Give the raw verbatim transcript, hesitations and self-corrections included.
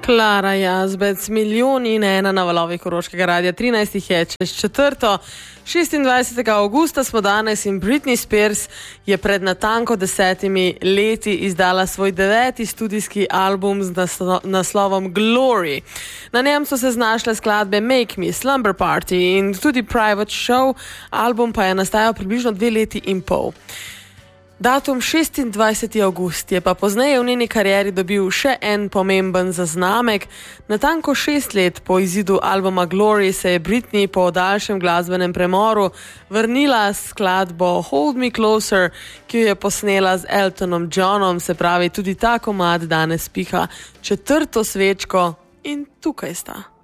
Klara Jazbec, milijon in ena na valovih Koroškega radia, trinajstih je čez četrto, šestindvajsetega avgusta smo danes in Britney Spears je pred natanko desetimi leti izdala svoj deveti studijski album z naslo- naslovom Glory. Na njem so se znašle skladbe Make Me, Slumber Party in tudi Private Show, album pa je nastajal približno dve leti in pol. Datum šestindvajseti avgust je pa pozneje v njeni karieri dobil še en pomemben zaznamek. Natanko šest let po izidu albuma Glory se je Britney po daljšem glasbenem premoru vrnila s skladbo Hold Me Closer, ki jo je posnela z Eltonom Johnom, se pravi tudi ta komad danes piha četrto svečko in tukaj sta.